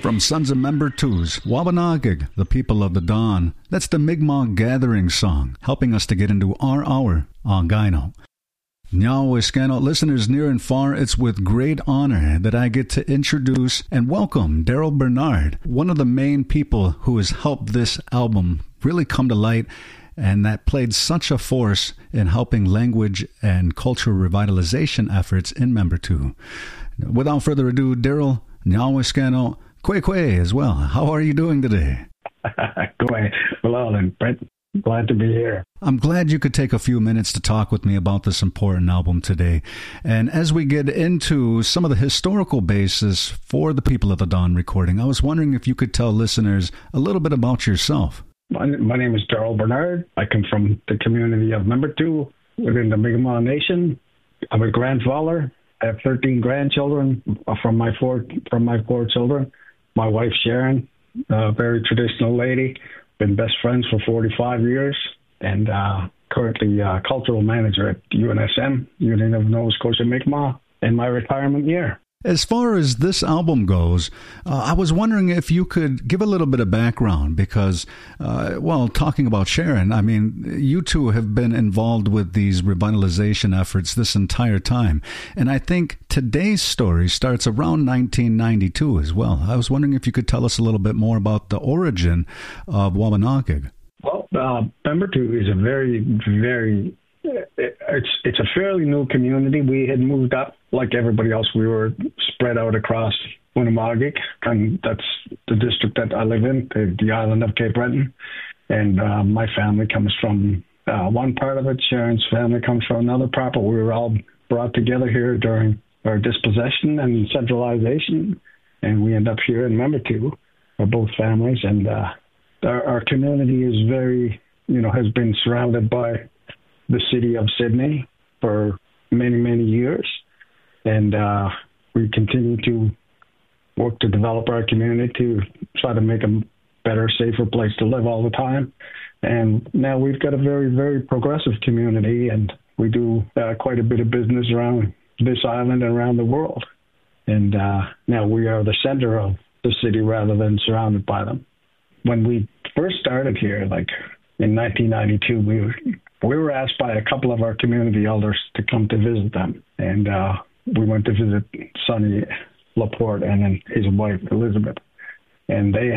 from Sons of Member Two's Wabanakig, the People of the Dawn. That's the Mi'kmaq Gathering song, helping us to get into our hour on Gyno. Nyawiskano listeners near and far, it's with great honor that I get to introduce and welcome Daryl Bernard, one of the main people who has helped this album really come to light and that played such a force in helping language and cultural revitalization efforts in Member 2. Without further ado, Daryl, Nyawiskano, Kwe as well. How are you doing today? Going well, and Brent, glad to be here. I'm glad you could take a few minutes to talk with me about this important album today. And as we get into some of the historical basis for the People of the Dawn recording, I was wondering if you could tell listeners a little bit about yourself. My name is Daryl Bernard. I come from the community of Member 2 within the Mi'kmaq Nation. I'm a grandfather. I have 13 grandchildren from my four children. My wife, Sharon, a very traditional lady, been best friends for 45 years, and currently cultural manager at UNSM, Union of Nova Scotia Mi'kmaq, in my retirement year. As far as this album goes, I was wondering if you could give a little bit of background because, talking about Sharon, I mean, you two have been involved with these revitalization efforts this entire time. And I think today's story starts around 1992 as well. I was wondering if you could tell us a little bit more about the origin of Wabanakig. Well, Member 2 is a very, very... It's a fairly new community. We had moved up like everybody else. We were spread out across Winnemagik, and that's the district that I live in, the island of Cape Breton. And my family comes from one part of it. Sharon's family comes from another part, but we were all brought together here during our dispossession and centralization, and we end up here in Member 2, for both families. And our community is very, has been surrounded by the city of Sydney for many, many years. And we continue to work to develop our community to try to make a better, safer place to live all the time. And now we've got a very, very progressive community, and we do quite a bit of business around this island and around the world. And now we are the center of the city rather than surrounded by them. When we first started here, like in 1992, we were asked by a couple of our community elders to come to visit them. And we went to visit Sonny Laporte and then his wife, Elizabeth. And they